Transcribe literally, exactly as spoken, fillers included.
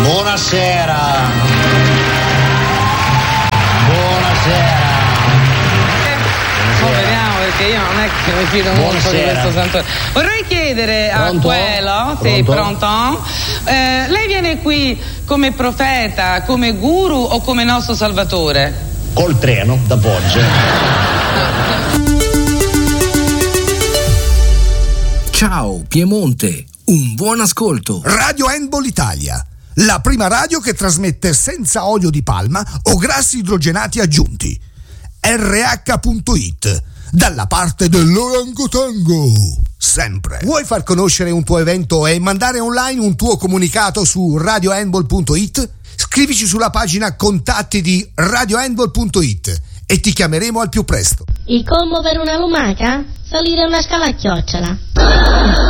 Buonasera. Buonasera. Oh, vediamo, perché io non è che mi fido molto Buonasera. di questo santore. Vorrei chiedere Pronto? a quello, sì, Pronto? pronto? Eh, lei viene qui come profeta, come guru o come nostro salvatore? Col treno da Foggia. Ciao Piemonte, un buon ascolto. Radio Handball Italia, la prima radio che trasmette senza olio di palma o grassi idrogenati aggiunti. erre acca punto it, dalla parte dell'orangotango, sempre. Vuoi far conoscere un tuo evento e mandare online un tuo comunicato su radio handball punto it? Scrivici sulla pagina contatti di radio handball punto it e ti chiameremo al più presto. Il combo per una lumaca? Salire una scala a chiocciola.